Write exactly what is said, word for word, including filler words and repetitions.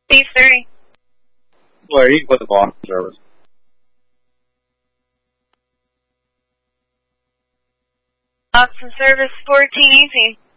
P three. Well, you can put the Boston service. Boston service fourteen easy.